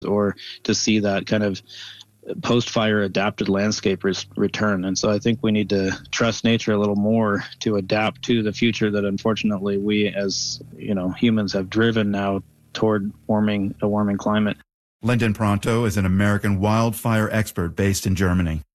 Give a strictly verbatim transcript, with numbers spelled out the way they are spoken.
or to see that kind of post-fire adapted landscape res- return. And so I think we need to trust nature a little more to adapt to the future that unfortunately we as, you know, humans have driven now toward warming a warming climate. Lyndon Pronto is an American wildfire expert based in Germany.